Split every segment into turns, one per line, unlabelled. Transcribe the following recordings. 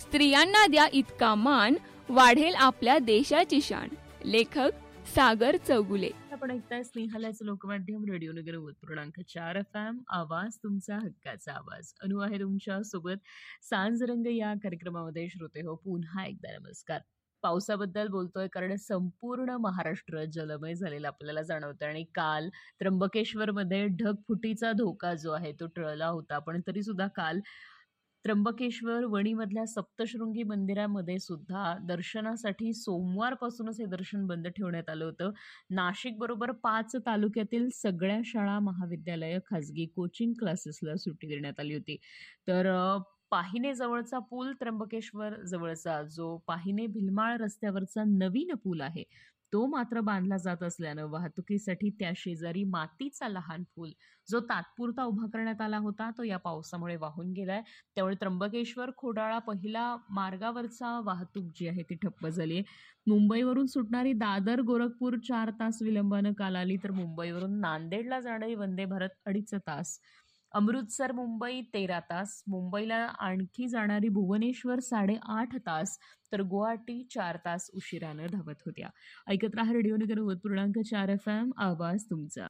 स्त्रियांना द्या इतका मान, वाढेल आपल्या देशाची शान. लेखक सागर चौगुले.
आपण ऐकताय स्नेहालयाचं लोकमाध्यम रेडिओ नगर 90.4 FM. आवाज तुमचा, हक्काचा आवाज. अनु आहे तुमच्या सोबत सांजरंग या कार्यक्रमामध्ये. श्रोते हो, पुन्हा एकदा नमस्कार. पावसाबद्दल बोलतोय कारण संपूर्ण महाराष्ट्र जलमय झालेला आपल्याला जाणवतं आणि काल त्र्यंबकेश्वरमध्ये ढगफुटीचा धोका जो आहे तो टळला होता. पण तरी सुद्धा काल त्र्यंबकेश्वर वणीमधल्या सप्तशृंगी मंदिरामध्ये सुद्धा दर्शनासाठी सोमवारपासूनच हे दर्शन बंद ठेवण्यात आलं होतं. नाशिक बरोबर 5 तालुक्यातील सगळ्या शाळा, महाविद्यालय, खाजगी कोचिंग क्लासेसला सुट्टी देण्यात आली होती. तर पाहिने जवळचा पूल, त्र्यंबकेश्वर जवळचा जो पाहिने भिलमाळ रस्त्यावरचा नवीन पूल आहे तो मात्र बांधला जात असल्यानं वाहतुकीसाठी त्या शेजारी मातीचा लहान पूल जो तात्पुरता उभा करण्यात आला होता तो या पावसामुळे वाहून गेलाय. त्यामुळे त्र्यंबकेश्वर खोडाळा पहिला मार्गावरचा वाहतूक जी आहे ती ठप्प झाली आहे. मुंबईवरून सुटणारी दादर गोरखपूर 4 तास विलंबानं काल आली, तर मुंबईवरून नांदेडला जाणारी वंदे भारत 2.5 तास, अमृतसर मुंबई 13 तास, मुंबईला आणखी जाणारी भुवनेश्वर 8.5 तास, तर गुवाहाटी 4 तास उशिरानं धावत होत्या. ऐकत राहा रेडिओ नगर 90.4 FM. आवाज तुमचा.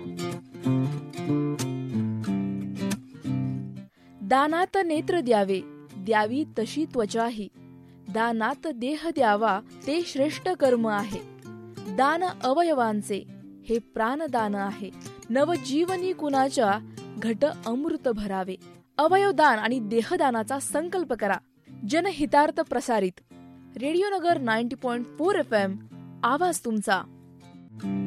दानात नेत्र द्यावे, द्यावी तशी त्वचाही. दानात देह द्यावा, ते श्रेष्ठ कर्म आहे. दान अवयवांचे, हे प्राणदान आहे. नवजीवनी कुणाच्या, घट अमृत भरावे. अवयवदान आणि देहदानाचा संकल्प करा. जनहितार्थ प्रसारित. रेडिओ नगर 90.4 FM. आवाज तुमचा.